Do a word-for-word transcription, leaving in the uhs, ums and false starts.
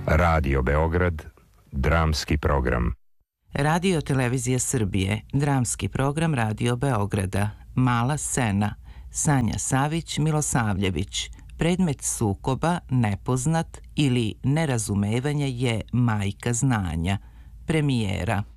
Radio Beograd, dramski program. Radio Televizija Srbije, dramski program Radio Beograda, Mala scena, Sanja Savić Milosavljević. Predmet sukoba, nepoznat ili nerazumevanje je majka znanja. Premijera.